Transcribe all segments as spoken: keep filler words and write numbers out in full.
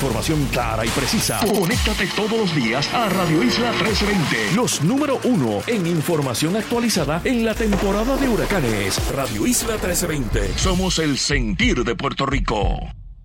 información clara y precisa. Conéctate todos los días a Radio Isla trece veinte. Los número uno en información actualizada en la temporada de huracanes. Radio Isla trece veinte. Somos el sentir de Puerto Rico.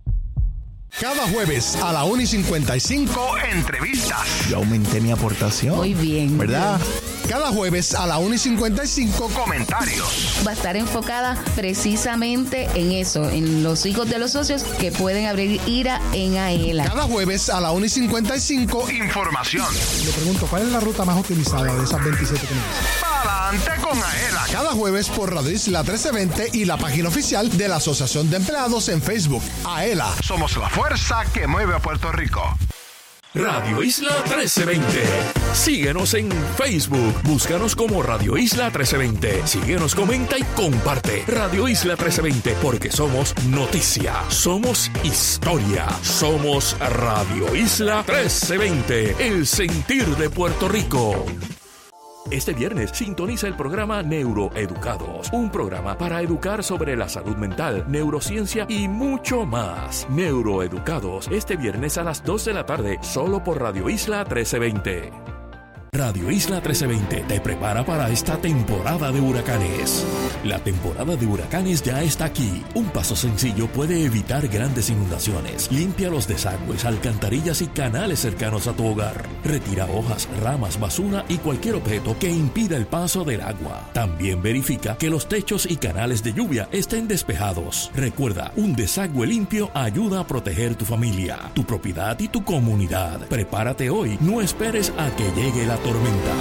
Cada jueves a la una y cincuenta y cinco, entrevistas. Yo aumenté mi aportación. Muy bien. ¿Verdad? Cada jueves a la una y cincuenta y cinco, comentarios. Va a estar enfocada precisamente en eso, en los hijos de los socios que pueden abrir IRA en AELA. Cada jueves a la una y cincuenta y cinco, información. Le pregunto, ¿cuál es la ruta más utilizada de esas veintisiete que me dicen? Adelante con AELA. Cada jueves por Radio Isla trece veinte y la página oficial de la Asociación de Empleados en Facebook. AELA, somos la fuerza que mueve a Puerto Rico. Radio Isla trece veinte. Síguenos en Facebook. Búscanos como Radio Isla trece veinte. Síguenos, comenta y comparte. Radio Isla trece veinte, porque somos noticia, somos historia, somos Radio Isla trece veinte, el sentir de Puerto Rico. Este viernes sintoniza el programa Neuroeducados, un programa para educar sobre la salud mental, neurociencia y mucho más. Neuroeducados, este viernes a las dos de la tarde, solo por Radio Isla trece veinte. Radio Isla trece veinte te prepara para esta temporada de huracanes. La temporada de huracanes ya está aquí. Un paso sencillo puede evitar grandes inundaciones. Limpia los desagües, alcantarillas y canales cercanos a tu hogar. Retira hojas, ramas, basura y cualquier objeto que impida el paso del agua. También verifica que los techos y canales de lluvia estén despejados. Recuerda, un desagüe limpio ayuda a proteger tu familia, tu propiedad y tu comunidad. Prepárate hoy, no esperes a que llegue la tormenta.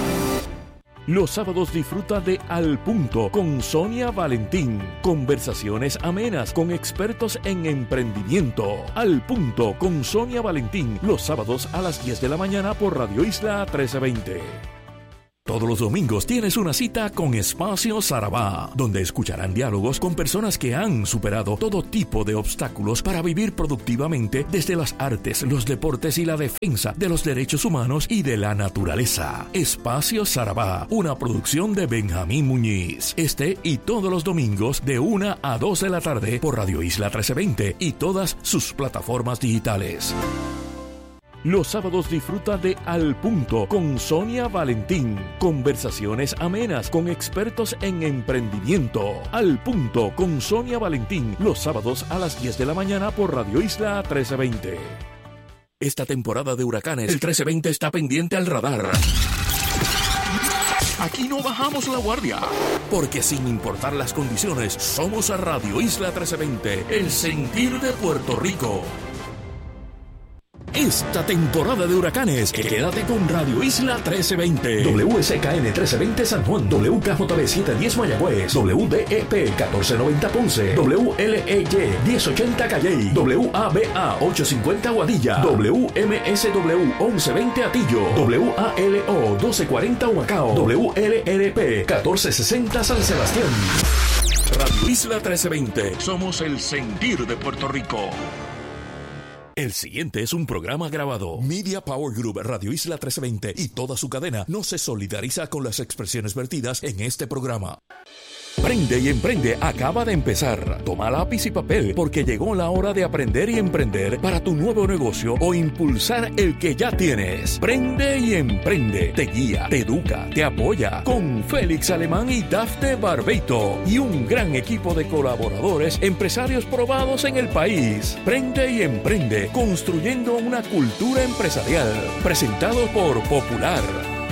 Los sábados disfruta de Al Punto con Sonia Valentín. Conversaciones amenas con expertos en emprendimiento. Al Punto con Sonia Valentín. Los sábados a las diez de la mañana por Radio Isla trece veinte. Todos los domingos tienes una cita con Espacio Sarabá, donde escucharán diálogos con personas que han superado todo tipo de obstáculos para vivir productivamente desde las artes, los deportes y la defensa de los derechos humanos y de la naturaleza. Espacio Sarabá, una producción de Benjamín Muñiz. Este y todos los domingos de una a dos de la tarde por Radio Isla trece veinte y todas sus plataformas digitales. Los sábados disfruta de Al Punto con Sonia Valentín. Conversaciones amenas con expertos en emprendimiento. Al Punto con Sonia Valentín. Los sábados a las diez de la mañana por Radio Isla trece veinte. Esta temporada de huracanes, el trece veinte está pendiente al radar. Aquí no bajamos la guardia, porque sin importar las condiciones, somos a Radio Isla trece veinte, el sentir de Puerto Rico. Esta temporada de huracanes, quédate con Radio Isla trece veinte. W S K N trece veinte San Juan, W K J B setecientos diez Mayagüez, W D E P catorce noventa Ponce, W L E Y diez ochenta Calley, W A B A ochocientos cincuenta Guadilla, W M S W once veinte Atillo, W A L O doce cuarenta Humacao, W L R P catorce sesenta San Sebastián. Radio Isla trece veinte, somos el sentir de Puerto Rico. El siguiente es un programa grabado. Media Power Group, Radio Isla trece veinte y toda su cadena no se solidariza con las expresiones vertidas en este programa. Prende y Emprende acaba de empezar. Toma lápiz y papel, porque llegó la hora de aprender y emprender para tu nuevo negocio o impulsar el que ya tienes. Prende y Emprende te guía, te educa, te apoya, con Félix Alemán y Dafne Barbeito y un gran equipo de colaboradores, empresarios probados en el país. Prende y Emprende, construyendo una cultura empresarial. Presentado por Popular.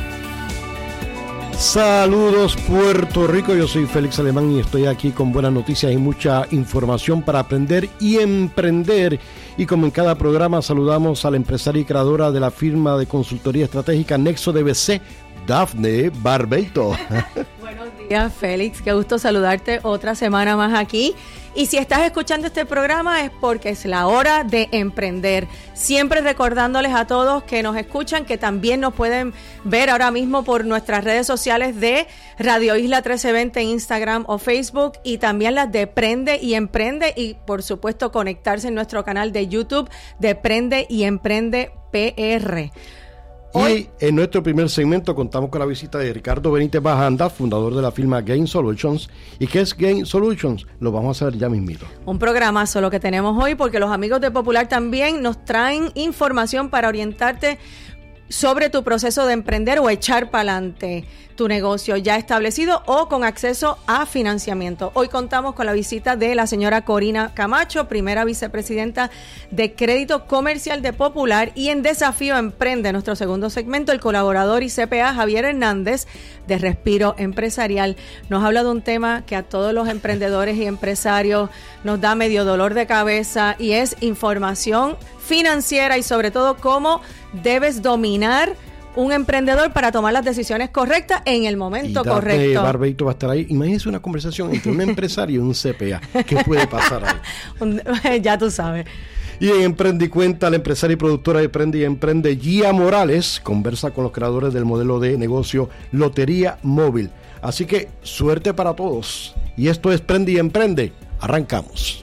Saludos Puerto Rico, yo soy Félix Alemán y estoy aquí con buenas noticias y mucha información para aprender y emprender. Y como en cada programa saludamos a la empresaria y creadora de la firma de consultoría estratégica Nexo D B C, Dafne Barbeito. Buenos días, Félix, qué gusto saludarte otra semana más aquí. Y si estás escuchando este programa es porque es la hora de emprender. Siempre recordándoles a todos que nos escuchan que también nos pueden ver ahora mismo por nuestras redes sociales de Radio Isla trece veinte en Instagram o Facebook, y también las de Prende y Emprende, y por supuesto conectarse en nuestro canal de YouTube de Prende y Emprende P R. Y en nuestro primer segmento contamos con la visita de Ricardo Benítez Bajanda, fundador de la firma Gain Solutions. ¿Y qué es Gain Solutions? Lo vamos a ver ya mismito. Un programazo lo que tenemos hoy, porque los amigos de Popular también nos traen información para orientarte sobre tu proceso de emprender o echar para adelante tu negocio ya establecido o con acceso a financiamiento. Hoy contamos con la visita de la señora Corina Camacho, primera vicepresidenta de Crédito Comercial de Popular, y en Desafío Emprende, nuestro segundo segmento, el colaborador y C P A Javier Hernández de Respiro Empresarial. Nos habla de un tema que a todos los emprendedores y empresarios nos da medio dolor de cabeza, y es información financiera y sobre todo cómo debes dominar un emprendedor para tomar las decisiones correctas en el momento y correcto. Barbeito va a estar ahí. Imagínese una conversación entre un empresario y un C P A. ¿Qué puede pasar ahí? Ya tú sabes. Y en Emprende y Cuenta, la empresaria y productora de Emprende y Emprende, Gia Morales, conversa con los creadores del modelo de negocio Lotería Móvil. Así que suerte para todos. Y esto es Prende y Emprende. Arrancamos.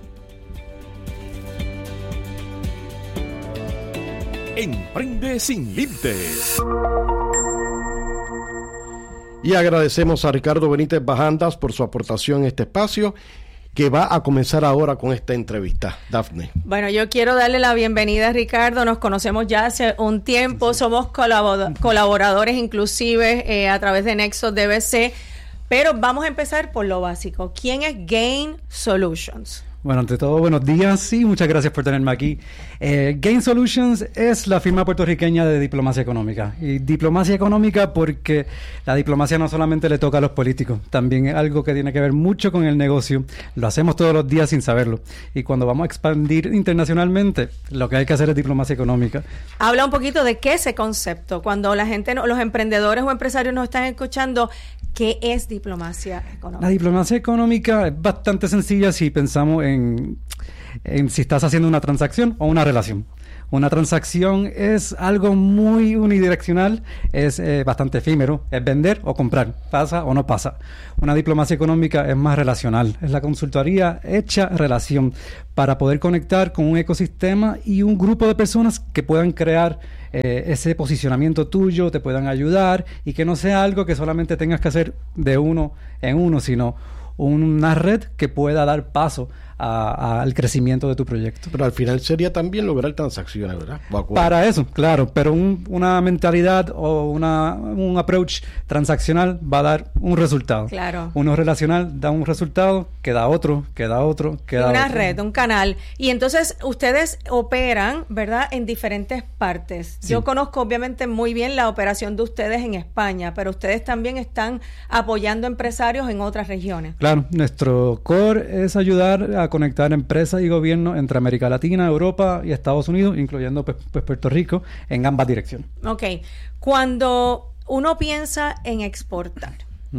Emprende sin límites. Y agradecemos a Ricardo Benítez Bajandas por su aportación en este espacio, que va a comenzar ahora con esta entrevista. Dafne. Bueno, yo quiero darle la bienvenida a Ricardo. Nos conocemos ya hace un tiempo, sí. Somos colabor- colaboradores inclusive eh, a través de Nexos D B C, pero vamos a empezar por lo básico. ¿Quién es Gain Solutions? Bueno, ante todo, buenos días y muchas gracias por tenerme aquí. Eh, Gain Solutions es la firma puertorriqueña de diplomacia económica. Y diplomacia económica porque la diplomacia no solamente le toca a los políticos, también es algo que tiene que ver mucho con el negocio. Lo hacemos todos los días sin saberlo. Y cuando vamos a expandir internacionalmente, lo que hay que hacer es diplomacia económica. Habla un poquito de qué es ese concepto. Cuando la gente, los emprendedores o empresarios nos están escuchando, ¿qué es diplomacia económica? La diplomacia económica es bastante sencilla si pensamos en En, en si estás haciendo una transacción o una relación. Una transacción es algo muy unidireccional, es eh, bastante efímero, es vender o comprar, pasa o no pasa. Una diplomacia económica es más relacional, es la consultoría hecha relación para poder conectar con un ecosistema y un grupo de personas que puedan crear eh, ese posicionamiento tuyo, te puedan ayudar y que no sea algo que solamente tengas que hacer de uno en uno, sino una red que pueda dar paso a, a, al crecimiento de tu proyecto. Pero al final sería también lograr transacciones, ¿verdad? Para eso, claro, pero un, una mentalidad o una, un approach transaccional va a dar un resultado. Claro. Uno relacional da un resultado, que da otro, que da otro, que da una otro. red, un canal. Y entonces ustedes operan, ¿verdad?, en diferentes partes. Sí. Yo conozco obviamente muy bien la operación de ustedes en España, pero ustedes también están apoyando empresarios en otras regiones. Claro, nuestro core es ayudar a conectar empresas y gobiernos entre América Latina, Europa y Estados Unidos, incluyendo pues, pues Puerto Rico, en ambas direcciones. Ok. Cuando uno piensa en exportar, mm.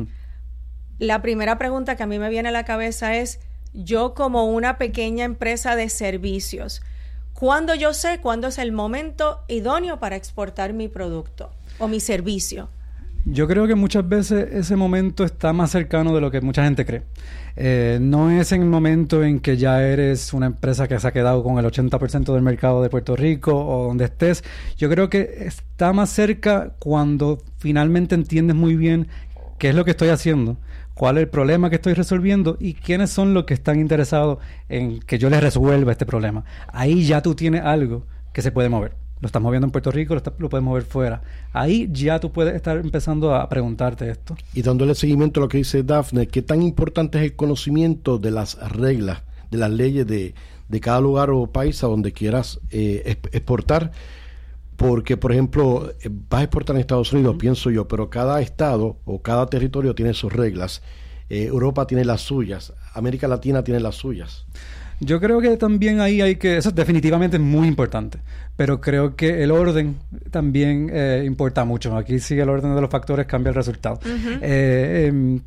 la primera pregunta que a mí me viene a la cabeza es, yo como una pequeña empresa de servicios, ¿cuándo yo sé cuándo es el momento idóneo para exportar mi producto o mi servicio? Yo creo que muchas veces ese momento está más cercano de lo que mucha gente cree. Eh, no es en el momento en que ya eres una empresa que se ha quedado con el ochenta por ciento del mercado de Puerto Rico o donde estés. Yo creo que está más cerca cuando finalmente entiendes muy bien qué es lo que estoy haciendo, cuál es el problema que estoy resolviendo y quiénes son los que están interesados en que yo les resuelva este problema. Ahí ya tú tienes algo que se puede mover. Lo estás moviendo en Puerto Rico, lo, está, lo puedes mover fuera. Ahí ya tú puedes estar empezando a preguntarte esto. Y dándole seguimiento a lo que dice Dafne, ¿qué tan importante es el conocimiento de las reglas, de las leyes de, de cada lugar o país a donde quieras eh, exportar? Porque, por ejemplo, vas a exportar en Estados Unidos, uh-huh. pienso yo, pero cada estado o cada territorio tiene sus reglas. Eh, Europa tiene las suyas, América Latina tiene las suyas. Yo creo que también ahí hay que... Eso definitivamente es muy importante, pero creo que el orden también eh, importa mucho. Aquí sí el orden de los factores cambia el resultado. Uh-huh. Eh, eh,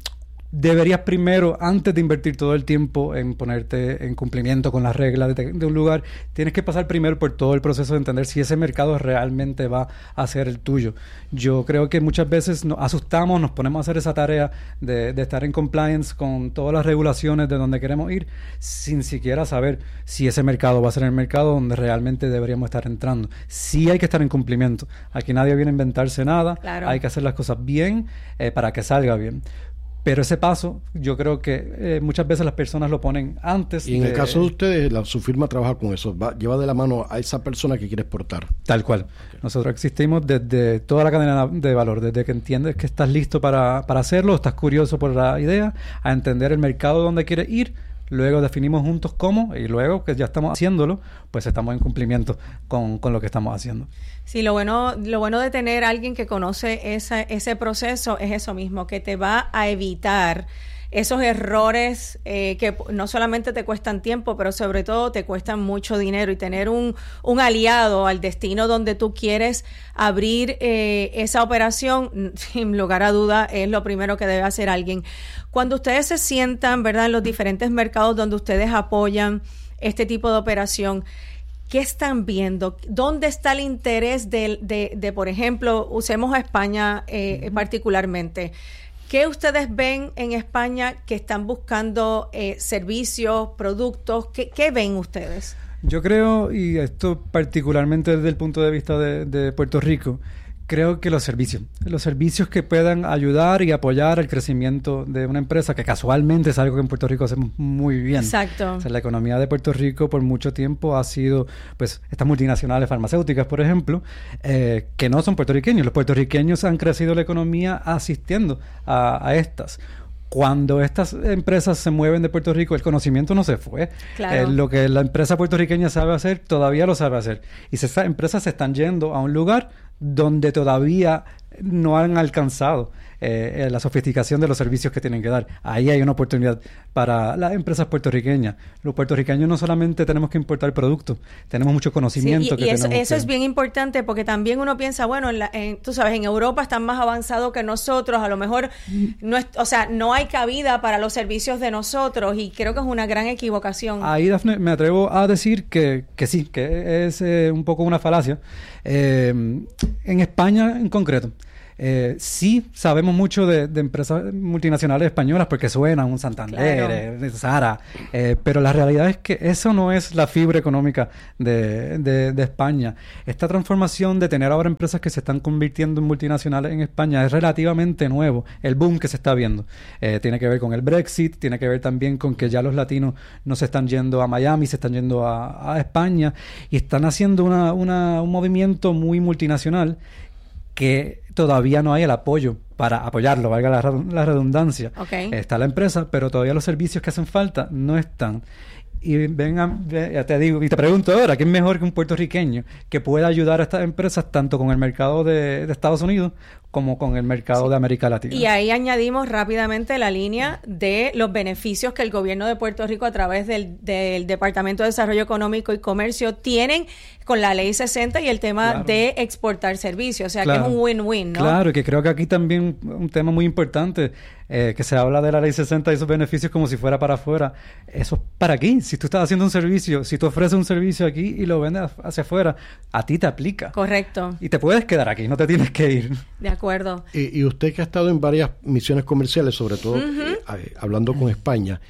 deberías primero, antes de invertir todo el tiempo en ponerte en cumplimiento con las reglas de, de un lugar, tienes que pasar primero por todo el proceso de entender si ese mercado realmente va a ser el tuyo. Yo creo que muchas veces nos asustamos, nos ponemos a hacer esa tarea de, de estar en compliance con todas las regulaciones de donde queremos ir, sin siquiera saber si ese mercado va a ser el mercado donde realmente deberíamos estar entrando. Sí hay que estar en cumplimiento. Aquí nadie viene a inventarse nada. Claro. Hay que hacer las cosas bien eh, para que salga bien. Pero ese paso, yo creo que eh, muchas veces las personas lo ponen antes. Y en de... el caso de ustedes, la, su firma trabaja con eso, va, lleva de la mano a esa persona que quiere exportar. Tal cual. Okay. Nosotros existimos desde toda la cadena de valor, desde que entiendes que estás listo para, para hacerlo, estás curioso por la idea, a entender el mercado donde quieres ir. Luego definimos juntos cómo, y luego que ya estamos haciéndolo, pues estamos en cumplimiento con, con lo que estamos haciendo. Sí, lo bueno, lo bueno de tener a alguien que conoce esa, ese proceso es eso mismo, que te va a evitar esos errores eh, que no solamente te cuestan tiempo, pero sobre todo te cuestan mucho dinero, y tener un, un aliado al destino donde tú quieres abrir eh, esa operación, sin lugar a duda, es lo primero que debe hacer alguien. Cuando ustedes se sientan, ¿verdad?, en los diferentes mercados donde ustedes apoyan este tipo de operación, ¿qué están viendo? ¿Dónde está el interés de, de, de por ejemplo, usemos a España eh, uh-huh. particularmente? ¿Qué ustedes ven en España que están buscando eh, servicios, productos? ¿Qué, ¿Qué ven ustedes? Yo creo, y esto particularmente desde el punto de vista de, de Puerto Rico, creo que los servicios, los servicios que puedan ayudar y apoyar el crecimiento de una empresa, que casualmente es algo que en Puerto Rico hacemos muy bien. Exacto. O sea, la economía de Puerto Rico por mucho tiempo ha sido, pues, estas multinacionales farmacéuticas, por ejemplo, eh, que no son puertorriqueños. Los puertorriqueños han crecido la economía asistiendo a, a estas. Cuando estas empresas se mueven de Puerto Rico, el conocimiento no se fue. Claro. Eh, lo que la empresa puertorriqueña sabe hacer, todavía lo sabe hacer. Y esas empresas se están yendo a un lugar donde todavía no han alcanzado eh, la sofisticación de los servicios que tienen que dar. Ahí hay una oportunidad para las empresas puertorriqueñas. Los puertorriqueños no solamente tenemos que importar productos, tenemos mucho conocimiento. Sí, y, que y eso, tenemos eso que... es bien importante, porque también uno piensa, bueno, en la, en, tú sabes, en Europa están más avanzados que nosotros, a lo mejor no es, o sea, no hay cabida para los servicios de nosotros, y creo que es una gran equivocación. Ahí, Dafne, me atrevo a decir que, que sí, que es eh, un poco una falacia. Eh, en España en concreto, Eh, sí sabemos mucho de, de empresas multinacionales españolas porque suenan un Santander, claro. eh, Zara, eh, pero la realidad es que eso no es la fibra económica de, de, de España. Esta transformación de tener ahora empresas que se están convirtiendo en multinacionales en España es relativamente nuevo. El boom que se está viendo eh, tiene que ver con el Brexit, tiene que ver también con que ya los latinos no se están yendo a Miami, se están yendo a, a España, y están haciendo una, una, un movimiento muy multinacional que todavía no hay el apoyo para apoyarlo, valga la, la redundancia. Okay. Está la empresa, pero todavía los servicios que hacen falta no están. Y vengan, ya te digo, y te pregunto ahora, ¿quién mejor que un puertorriqueño que pueda ayudar a estas empresas tanto con el mercado de, de Estados Unidos como con el mercado sí. de América Latina? Y ahí añadimos rápidamente la línea de los beneficios que el gobierno de Puerto Rico, a través del, del Departamento de Desarrollo Económico y Comercio, tienen con la Ley sesenta y el tema claro. de exportar servicios. O sea, claro. que es un win-win, ¿no? Claro, y que creo que aquí también un tema muy importante, eh, que se habla de la Ley sesenta y sus beneficios como si fuera para afuera. Eso es para aquí. Si tú estás haciendo un servicio, si tú ofreces un servicio aquí y lo vendes hacia afuera, a ti te aplica. Correcto. Y te puedes quedar aquí, no te tienes que ir. De acuerdo. Y, y usted que ha estado en varias misiones comerciales, sobre todo uh-huh. eh, hablando con España,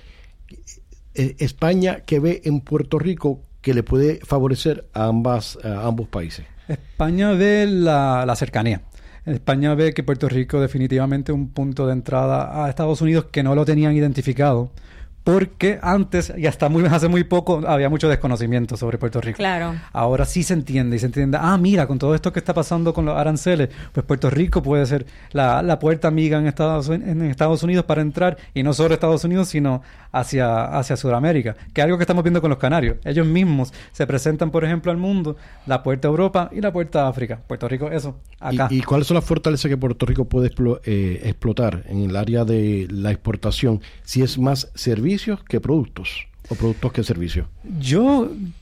eh, España, ¿qué ve en Puerto Rico que le puede favorecer a, ambas, a ambos países? España ve la, la cercanía. España ve que Puerto Rico definitivamente es un punto de entrada a Estados Unidos que no lo tenían identificado, porque antes, y hasta muy, hace muy poco, había mucho desconocimiento sobre Puerto Rico. Claro. Ahora sí se entiende, y se entiende, ah, mira, con todo esto que está pasando con los aranceles, pues Puerto Rico puede ser la, la puerta amiga en Estados, en Estados Unidos para entrar, y no solo Estados Unidos, sino hacia, hacia Sudamérica, que es algo que estamos viendo con los canarios. Ellos mismos se presentan, por ejemplo, al mundo, la puerta a Europa y la puerta a África. Puerto Rico, eso, acá. ¿Y, y cuáles son las fortalezas que Puerto Rico puede explo, eh, explotar en el área de la exportación? Si es más servicios que productos, o productos que servicios. Yo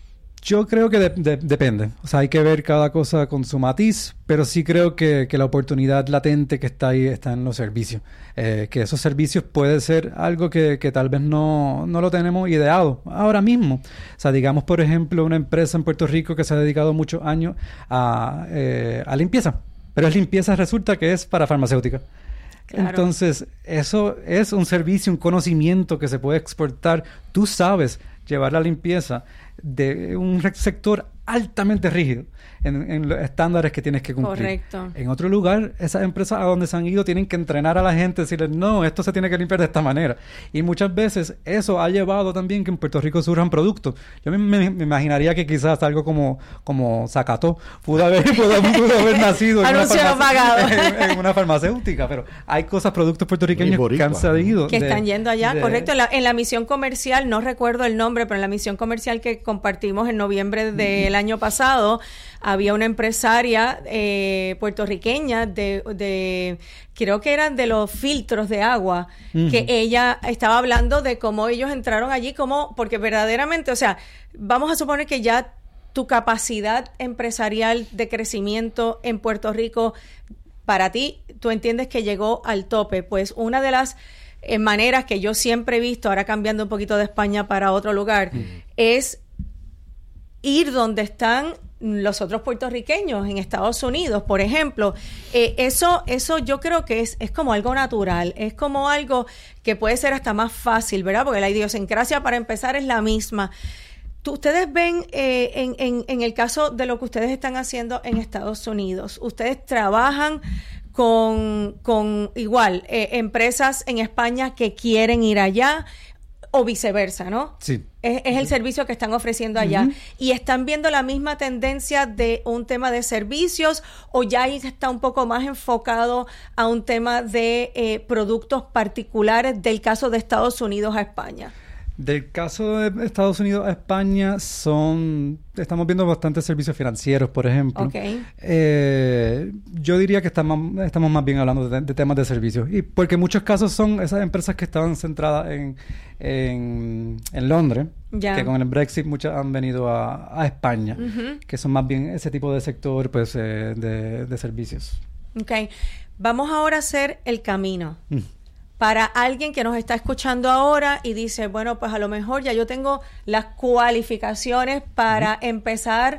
Yo creo que de, de, depende. O sea, hay que ver cada cosa con su matiz, pero sí creo que, que la oportunidad latente que está ahí está en los servicios. Eh, que esos servicios puede ser algo que, que tal vez no, no lo tenemos ideado ahora mismo. O sea, digamos, por ejemplo, una empresa en Puerto Rico que se ha dedicado muchos años a, eh, a limpieza. Pero es limpieza, resulta que es para farmacéutica. Claro. Entonces, eso es un servicio, un conocimiento que se puede exportar. Tú sabes llevar la limpieza de un sector altamente rígido en, en los estándares que tienes que cumplir. Correcto. En otro lugar, esas empresas a donde se han ido tienen que entrenar a la gente, decirles, no, esto se tiene que limpiar de esta manera. Y muchas veces eso ha llevado también que en Puerto Rico surjan productos. Yo me, me, me imaginaría que quizás algo como, como Zacató pudo haber, pudo, pudo haber nacido en una, farmace- en, en una farmacéutica, pero hay cosas, productos puertorriqueños que han salido. Que de, están yendo allá, de, correcto. En la, en la misión comercial, no recuerdo el nombre, pero en la misión comercial que compartimos en noviembre del mm. año pasado, había una empresaria eh, puertorriqueña de, de, creo que eran de los filtros de agua, uh-huh. que ella estaba hablando de cómo ellos entraron allí, como, porque verdaderamente, o sea, vamos a suponer que ya tu capacidad empresarial de crecimiento en Puerto Rico, para ti, tú entiendes que llegó al tope. Pues una de las eh, maneras que yo siempre he visto, ahora cambiando un poquito de España para otro lugar, uh-huh. es ir donde están los otros puertorriqueños en Estados Unidos, por ejemplo. Eh, eso eso yo creo que es, es como algo natural, es como algo que puede ser hasta más fácil, ¿verdad? Porque la idiosincrasia, para empezar, es la misma. Tú, ustedes ven eh, en, en, en el caso de lo que ustedes están haciendo en Estados Unidos, ustedes trabajan con, con igual, eh, empresas en España que quieren ir allá, o viceversa, ¿no? Sí. Es, es el servicio que están ofreciendo allá. Uh-huh. ¿Y están viendo la misma tendencia de un tema de servicios, o ya ahí está un poco más enfocado a un tema de eh, productos particulares del caso de Estados Unidos a España? Del caso de Estados Unidos a España, son estamos viendo bastantes servicios financieros, por ejemplo. Okay. Eh, yo diría que estamos, estamos más bien hablando de, de temas de servicios. Y porque en muchos casos son esas empresas que estaban centradas en, en, en Londres, ya. que con el Brexit muchas han venido a, a España, uh-huh. que son más bien ese tipo de sector, pues, eh, de, de servicios. Ok. Vamos ahora a hacer el camino. Mm. Para alguien que nos está escuchando ahora y dice, bueno, pues a lo mejor ya yo tengo las cualificaciones para uh-huh. empezar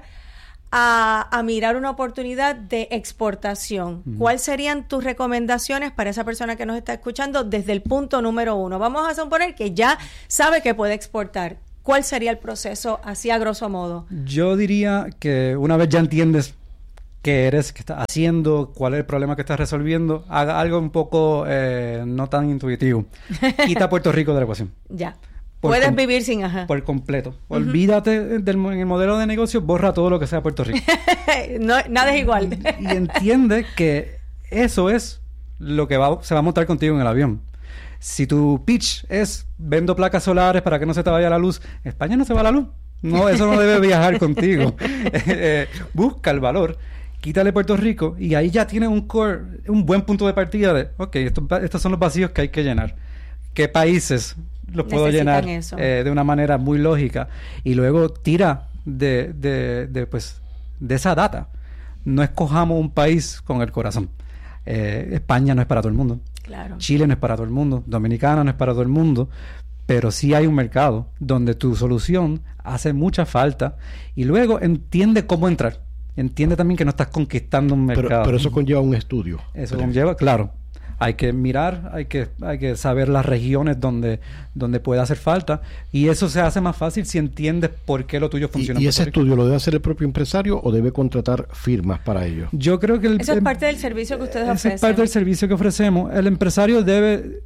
a, a mirar una oportunidad de exportación. Uh-huh. ¿Cuáles serían tus recomendaciones para esa persona que nos está escuchando desde el punto número uno? Vamos a suponer que ya sabe que puede exportar. ¿Cuál sería el proceso así a grosso modo? Yo diría que una vez ya entiendes qué eres, qué estás haciendo, cuál es el problema que estás resolviendo, haga algo un poco eh, no tan intuitivo. Quita Puerto Rico de la ecuación. Ya. Por Puedes com- vivir sin ajá. Por completo. Uh-huh. Olvídate del en el modelo de negocio, borra todo lo que sea Puerto Rico. no, nada es igual. y, y entiende que eso es lo que va, se va a montar contigo en el avión. Si tu pitch es vendo placas solares para que no se te vaya la luz, España no se va la luz. No, eso no debe viajar contigo. eh, busca el valor. Quítale Puerto Rico y ahí ya tienes un core, un buen punto de partida de, ok, esto, estos son los vacíos que hay que llenar. ¿Qué países los puedo llenar eh, de una manera muy lógica? Y luego tira de, de, de, pues, de esa data. No escojamos un país con el corazón. Eh, España no es para todo el mundo. Claro. Chile no es para todo el mundo. Dominicana no es para todo el mundo. Pero sí hay un mercado donde tu solución hace mucha falta y luego entiende cómo entrar. Entiende también que no estás conquistando un mercado. Pero, pero eso conlleva un estudio. Eso pero... conlleva, claro. Hay que mirar, hay que, hay que saber las regiones donde, donde puede hacer falta. Y eso se hace más fácil si entiendes por qué lo tuyo funciona. ¿Y, y ese estudio lo debe hacer el propio empresario o debe contratar firmas para ello? Yo creo que... El, eso es parte del servicio que ustedes eso ofrecen. Es parte del servicio que ofrecemos. El empresario debe,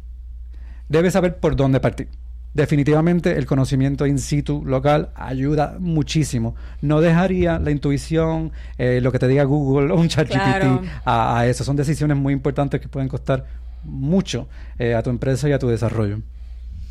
debe saber por dónde partir. Definitivamente el conocimiento in situ local ayuda muchísimo. No dejaría la intuición, eh, lo que te diga Google o un ChatGPT claro. a, a eso. Son decisiones muy importantes que pueden costar mucho eh, a tu empresa y a tu desarrollo.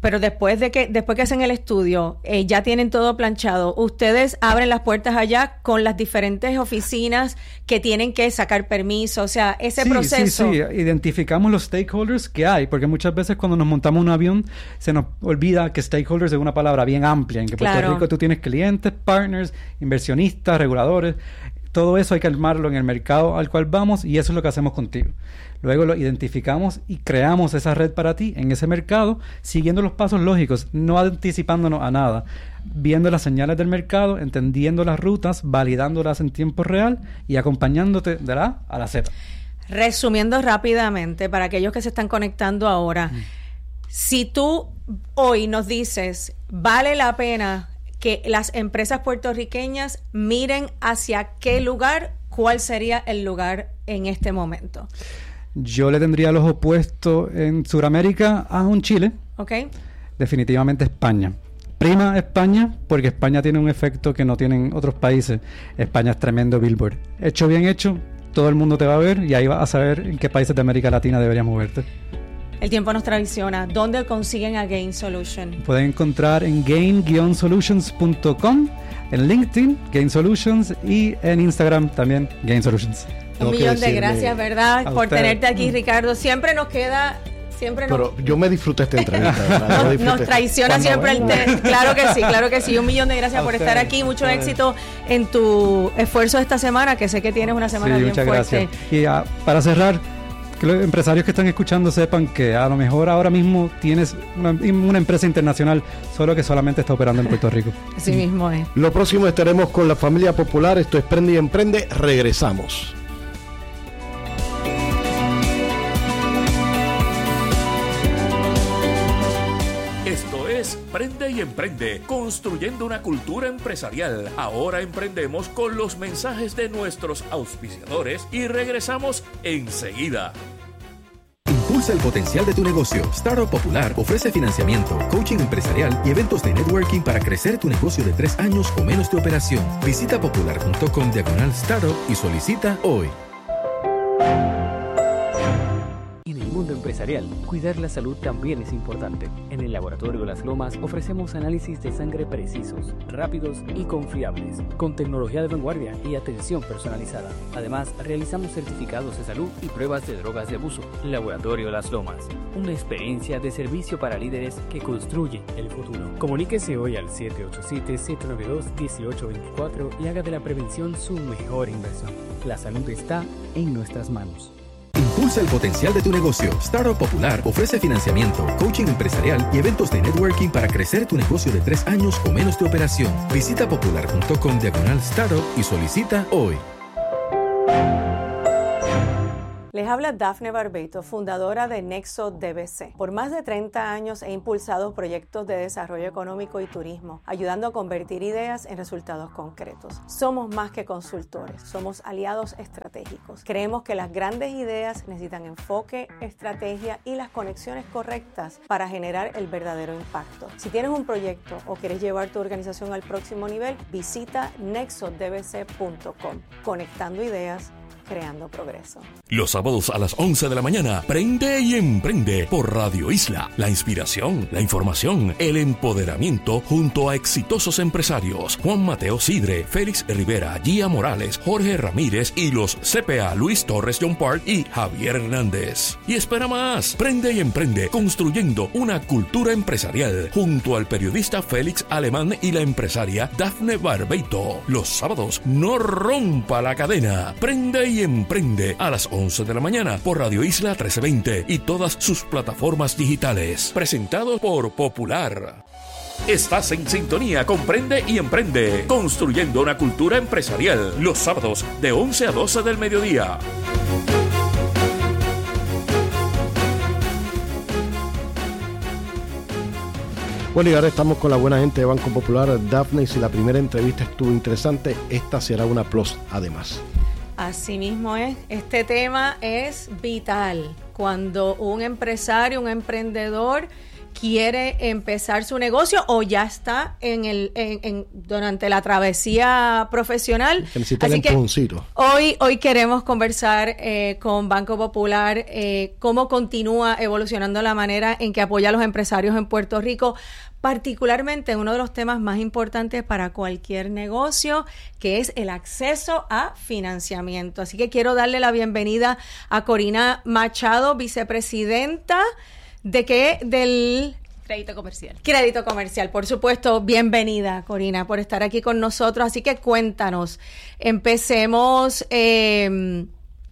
Pero después de que después que hacen el estudio, eh, ya tienen todo planchado. Ustedes abren las puertas allá con las diferentes oficinas que tienen que sacar permiso. O sea, ese sí, proceso. Sí, sí. Identificamos los stakeholders que hay, porque muchas veces cuando nos montamos un avión se nos olvida que stakeholders es una palabra bien amplia. En que Puerto Claro. Rico tú tienes clientes, partners, inversionistas, reguladores. Todo eso hay que armarlo en el mercado al cual vamos y eso es lo que hacemos contigo. Luego lo identificamos y creamos esa red para ti en ese mercado, siguiendo los pasos lógicos, no anticipándonos a nada, viendo las señales del mercado, entendiendo las rutas, validándolas en tiempo real y acompañándote de la A a la Z. Resumiendo rápidamente, para aquellos que se están conectando ahora, mm. si tú hoy nos dices, vale la pena que las empresas puertorriqueñas miren hacia qué lugar, ¿cuál sería el lugar en este momento? Yo le tendría los opuestos en Sudamérica a un Chile. Ok. Definitivamente España. Prima España, porque España tiene un efecto que no tienen otros países. España es tremendo billboard. Hecho bien hecho, todo el mundo te va a ver y ahí vas a saber en qué países de América Latina deberías moverte. El tiempo nos traiciona. ¿Dónde consiguen a Gain Solution? Pueden encontrar en gain solutions punto com, en LinkedIn, Gain Solutions, y en Instagram también, Gain Solutions. Un millón de gracias, ¿verdad? Por usted. Tenerte aquí, Ricardo. Siempre nos queda... Siempre nos... Pero yo me disfruté esta entrevista, ¿verdad? Nos, nos traiciona Cuando siempre venga. el té. Claro que sí, claro que sí. Un millón de gracias a por usted, estar aquí. Mucho éxito en tu esfuerzo esta semana, que sé que tienes una semana sí, bien muchas fuerte. Gracias. Y uh, para cerrar, que los empresarios que están escuchando sepan que a lo mejor ahora mismo tienes una, una empresa internacional, solo que solamente está operando en Puerto Rico. Así mismo es. Lo próximo estaremos con la familia popular. Esto es Prende y Emprende. Regresamos. Esto es Prende y Emprende, construyendo una cultura empresarial. Ahora emprendemos con los mensajes de nuestros auspiciadores y regresamos enseguida. Impulsa el potencial de tu negocio. Startup Popular ofrece financiamiento, coaching empresarial y eventos de networking para crecer tu negocio de tres años o menos de operación. Visita popular punto com diagonal startup y solicita hoy. En el mundo empresarial, cuidar la salud también es importante. En el Laboratorio Las Lomas ofrecemos análisis de sangre precisos, rápidos y confiables, con tecnología de vanguardia y atención personalizada. Además, realizamos certificados de salud y pruebas de drogas de abuso. Laboratorio Las Lomas, una experiencia de servicio para líderes que construye el futuro. Comuníquese hoy al siete ocho siete, siete nueve dos, uno ocho dos cuatro y haga de la prevención su mejor inversión. La salud está en nuestras manos. Impulsa el potencial de tu negocio. Startup Popular ofrece financiamiento, coaching empresarial y eventos de networking para crecer tu negocio de tres años o menos de operación. Visita popular punto com diagonal startup y solicita hoy. Les habla Dafne Barbeito, fundadora de Nexo D B C. Por más de treinta años he impulsado proyectos de desarrollo económico y turismo, ayudando a convertir ideas en resultados concretos. Somos más que consultores, somos aliados estratégicos. Creemos que las grandes ideas necesitan enfoque, estrategia y las conexiones correctas para generar el verdadero impacto. Si tienes un proyecto o quieres llevar tu organización al próximo nivel, visita nexo d b c punto com. Conectando ideas, creando progreso. Los sábados a las once de la mañana, Prende y Emprende por Radio Isla. La inspiración, la información, el empoderamiento junto a exitosos empresarios. Juan Mateo Sidre, Félix Rivera, Gia Morales, Jorge Ramírez y los C P A Luis Torres John Park y Javier Hernández. Y espera más. Prende y Emprende, construyendo una cultura empresarial junto al periodista Félix Alemán y la empresaria Dafne Barbeito. Los sábados, no rompa la cadena. Prende y Emprende a las once de la mañana por Radio Isla trece veinte y todas sus plataformas digitales. Presentado por Popular. Estás en sintonía con Prende y Emprende, construyendo una cultura empresarial. Los sábados de once a doce del mediodía. Bueno, y ahora estamos con la buena gente de Banco Popular, Dafne, y si la primera entrevista estuvo interesante, esta será una plus además. Así mismo es, este tema es vital. Cuando un empresario, un emprendedor quiere empezar su negocio o ya está en el en, en durante la travesía profesional. Necesita el Así que empujoncito. hoy hoy queremos conversar eh, con Banco Popular eh, cómo continúa evolucionando la manera en que apoya a los empresarios en Puerto Rico, particularmente uno de los temas más importantes para cualquier negocio, que es el acceso a financiamiento. Así que quiero darle la bienvenida a Corina Machado, vicepresidenta de qué del Crédito Comercial. Crédito Comercial, por supuesto. Bienvenida, Corina, por estar aquí con nosotros. Así que cuéntanos, empecemos, eh,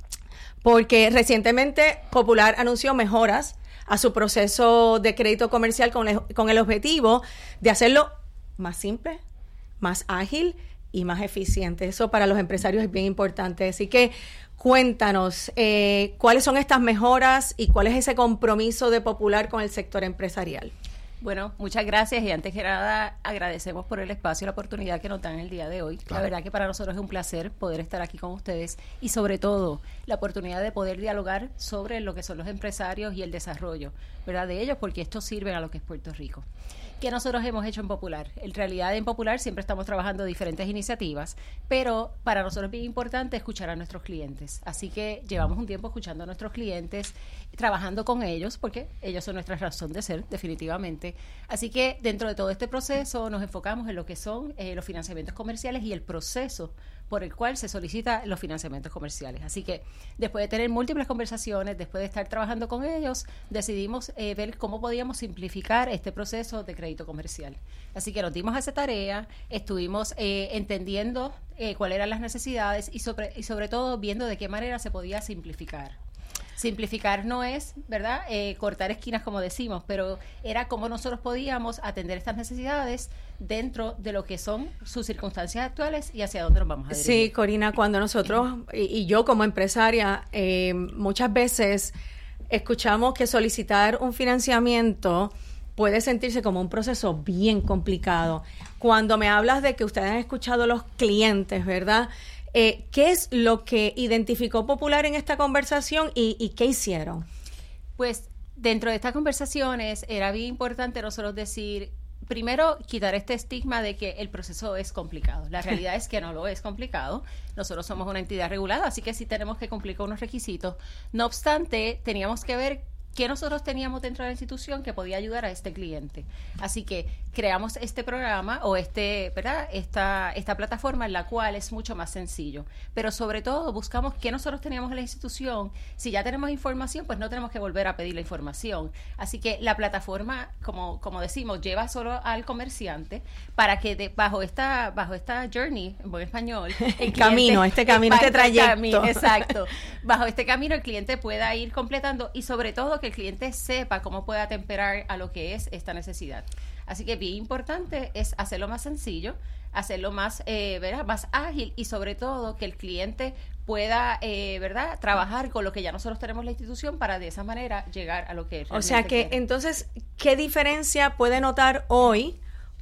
porque recientemente Popular anunció mejoras a su proceso de crédito comercial con el, con el objetivo de hacerlo más simple, más ágil y más eficiente. Eso para los empresarios es bien importante. Así que cuéntanos, eh, ¿cuáles son estas mejoras y cuál es ese compromiso de Popular con el sector empresarial? Bueno, muchas gracias y antes que nada agradecemos por el espacio y la oportunidad que nos dan el día de hoy. Claro. La verdad que para nosotros es un placer poder estar aquí con ustedes y sobre todo la oportunidad de poder dialogar sobre lo que son los empresarios y el desarrollo, ¿verdad?, de ellos, porque esto sirve a lo que es Puerto Rico. ¿Qué nosotros hemos hecho en Popular? En realidad en Popular siempre estamos trabajando diferentes iniciativas, pero para nosotros es bien importante escuchar a nuestros clientes. Así que llevamos un tiempo escuchando a nuestros clientes, trabajando con ellos, porque ellos son nuestra razón de ser, definitivamente. Así que dentro de todo este proceso nos enfocamos en lo que son eh, los financiamientos comerciales y el proceso por el cual se solicita los financiamientos comerciales. Así que después de tener múltiples conversaciones, después de estar trabajando con ellos, decidimos eh, ver cómo podíamos simplificar este proceso de crédito comercial. Así que nos dimos a esa tarea, estuvimos eh, entendiendo eh, cuáles eran las necesidades y sobre, y sobre todo viendo de qué manera se podía simplificar. Simplificar no es, ¿verdad?, eh, cortar esquinas como decimos, pero era cómo nosotros podíamos atender estas necesidades dentro de lo que son sus circunstancias actuales y hacia dónde nos vamos a dirigir. Sí, Corina, cuando nosotros, y, y yo como empresaria, eh, muchas veces escuchamos que solicitar un financiamiento puede sentirse como un proceso bien complicado. Cuando me hablas de que ustedes han escuchado a los clientes, ¿verdad?, Eh, ¿qué es lo que identificó Popular en esta conversación y, y qué hicieron? Pues dentro de estas conversaciones era bien importante nosotros decir, primero, quitar este estigma de que el proceso es complicado. La realidad es que no lo es complicado. Nosotros somos una entidad regulada, así que sí tenemos que cumplir con unos requisitos. No obstante, teníamos que ver qué nosotros teníamos dentro de la institución que podía ayudar a este cliente. Así que creamos este programa o este, ¿verdad?, esta, esta plataforma en la cual es mucho más sencillo. Pero sobre todo buscamos qué nosotros teníamos en la institución. Si ya tenemos información, pues no tenemos que volver a pedir la información. Así que la plataforma, como, como decimos, lleva solo al comerciante para que de, bajo esta bajo esta journey, en buen español, el cliente, camino, este camino, este trayecto. Camino, exacto. Bajo este camino el cliente pueda ir completando y sobre todo que el cliente sepa cómo puede atemperar a lo que es esta necesidad. Así que bien importante es hacerlo más sencillo, hacerlo más, eh, ¿verdad?, más ágil y sobre todo que el cliente pueda, eh, ¿verdad?, trabajar con lo que ya nosotros tenemos en la institución para de esa manera llegar a lo que realmente O sea que quiere. entonces, ¿qué diferencia puede notar hoy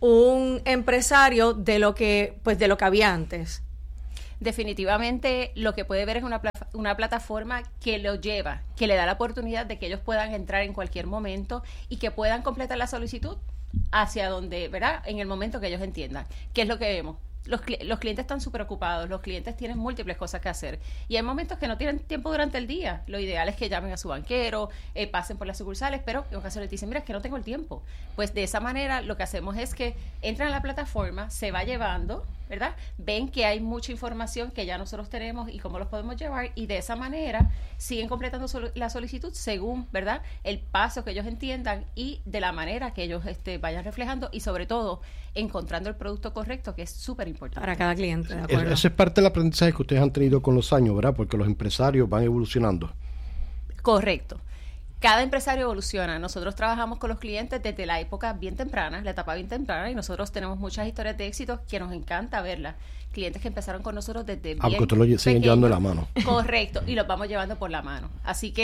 un empresario de lo que, pues, de lo que había antes? Definitivamente lo que puede ver es una, pla- una plataforma que lo lleva, que le da la oportunidad de que ellos puedan entrar en cualquier momento y que puedan completar la solicitud hacia donde, ¿verdad?, en el momento que ellos entiendan. ¿Qué es lo que vemos? Los, cli- los clientes están súper ocupados, los clientes tienen múltiples cosas que hacer y hay momentos que no tienen tiempo durante el día. Lo ideal es que llamen a su banquero, eh, pasen por las sucursales, pero en ocasiones dicen, mira, es que no tengo el tiempo. Pues de esa manera lo que hacemos es que entran a la plataforma, se va llevando, ¿verdad? Ven que hay mucha información que ya nosotros tenemos y cómo los podemos llevar y de esa manera siguen completando sol- la solicitud según, ¿verdad?, el paso que ellos entiendan y de la manera que ellos este, vayan reflejando y sobre todo encontrando el producto correcto, que es súper importante. Para cada cliente, de acuerdo. Ese es parte del aprendizaje que ustedes han tenido con los años, ¿verdad? Porque los empresarios van evolucionando. Correcto. Cada empresario evoluciona. Nosotros trabajamos con los clientes desde la época bien temprana, la etapa bien temprana, y nosotros tenemos muchas historias de éxito que nos encanta verlas. Clientes que empezaron con nosotros desde bien Aunque te lo siguen llevando de la mano. Correcto, y los vamos llevando por la mano. Así que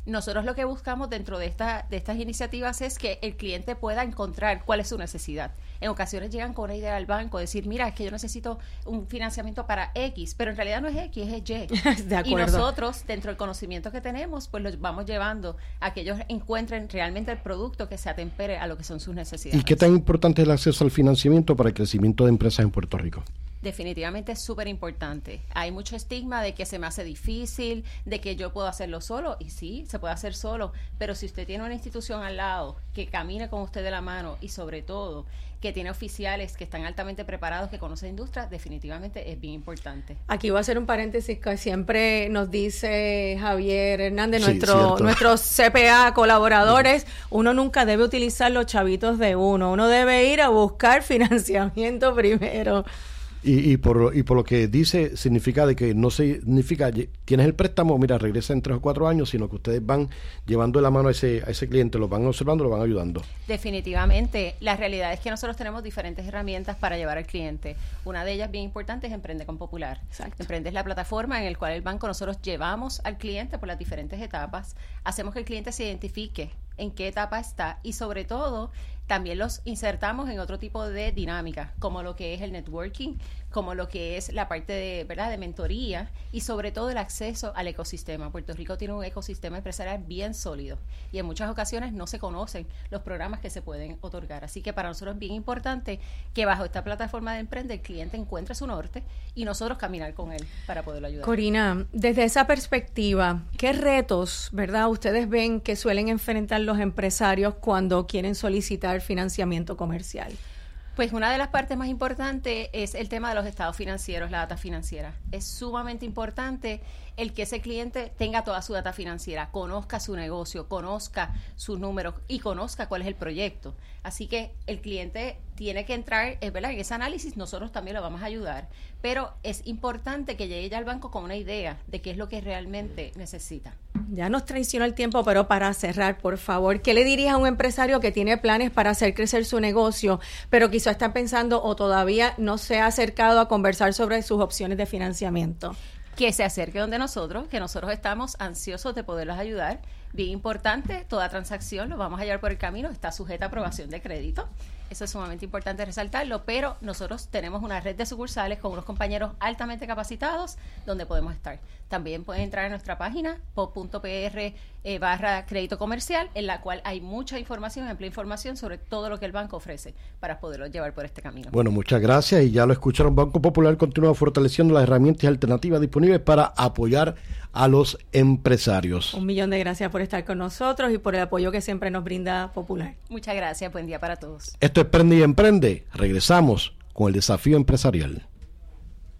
Nosotros lo que buscamos dentro de, esta, de estas iniciativas es que el cliente pueda encontrar cuál es su necesidad. En ocasiones llegan con una idea al banco, decir, mira, es que yo necesito un financiamiento para X, pero en realidad no es X, es Y. De acuerdo. Y nosotros, dentro del conocimiento que tenemos, pues los vamos llevando a que ellos encuentren realmente el producto que se atempere a lo que son sus necesidades. ¿Y qué tan importante es el acceso al financiamiento para el crecimiento de empresas en Puerto Rico? Definitivamente es súper importante. Hay mucho estigma de que se me hace difícil, de que yo puedo hacerlo solo, y sí, se puede hacer solo, pero si usted tiene una institución al lado que camine con usted de la mano y sobre todo que tiene oficiales que están altamente preparados, que conocen industria, definitivamente es bien importante. Aquí voy a hacer un paréntesis que siempre nos dice Javier Hernández, Sí, nuestro, cierto. nuestros C P A colaboradores, uno nunca debe utilizar los chavitos de uno, uno debe ir a buscar financiamiento primero. Y, y por y por lo que dice, significa de que no significa, tienes el préstamo, mira, regresa en tres o cuatro años, sino que ustedes van llevando de la mano a ese, a ese cliente, lo van observando, lo van ayudando. Definitivamente. La realidad es que nosotros tenemos diferentes herramientas para llevar al cliente. Una de ellas bien importante es Emprende con Popular. Exacto. Emprende es la plataforma en la cual el banco nosotros llevamos al cliente por las diferentes etapas, hacemos que el cliente se identifique en qué etapa está y sobre todo también los insertamos en otro tipo de dinámica, como lo que es el networking, como lo que es la parte de, ¿verdad?, de mentoría y sobre todo el acceso al ecosistema. Puerto Rico tiene un ecosistema empresarial bien sólido y en muchas ocasiones no se conocen los programas que se pueden otorgar. Así que para nosotros es bien importante que bajo esta plataforma de Emprende el cliente encuentre su norte y nosotros caminar con él para poderlo ayudar. Corina, desde esa perspectiva, ¿qué retos, verdad, ustedes ven que suelen enfrentar los empresarios cuando quieren solicitar financiamiento comercial? Pues una de las partes más importantes es el tema de los estados financieros, la data financiera. Es sumamente importante el que ese cliente tenga toda su data financiera, conozca su negocio, conozca sus números y conozca cuál es el proyecto. Así que el cliente tiene que entrar, es verdad, en ese análisis nosotros también lo vamos a ayudar, pero es importante que llegue ya al banco con una idea de qué es lo que realmente necesita. Ya nos traicionó el tiempo, pero para cerrar, por favor, ¿qué le dirías a un empresario que tiene planes para hacer crecer su negocio, pero quizá está pensando o todavía no se ha acercado a conversar sobre sus opciones de financiamiento? Que se acerque donde nosotros, que nosotros estamos ansiosos de poderlos ayudar. Bien importante, toda transacción lo vamos a llevar por el camino, está sujeta a aprobación de crédito. Eso es sumamente importante resaltarlo, pero nosotros tenemos una red de sucursales con unos compañeros altamente capacitados donde podemos estar. También pueden entrar a nuestra página pop punto p r eh, barra crédito comercial, en la cual hay mucha información, amplia información sobre todo lo que el banco ofrece para poderlo llevar por este camino. Bueno, muchas gracias y ya lo escucharon. Banco Popular continúa fortaleciendo las herramientas y alternativas disponibles para apoyar a los empresarios. Un millón de gracias por estar con nosotros y por el apoyo que siempre nos brinda Popular. Muchas gracias, buen día para todos. Esto es Prende y Emprende. Regresamos con el desafío empresarial.